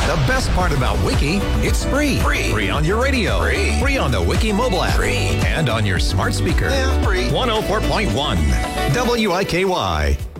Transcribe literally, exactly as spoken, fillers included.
The best part about Wiki, it's free. Free. Free on your radio. Free. Free on the Wiki mobile app. Free. And on your smart speaker. Yeah, free. one oh four point one W I K Y.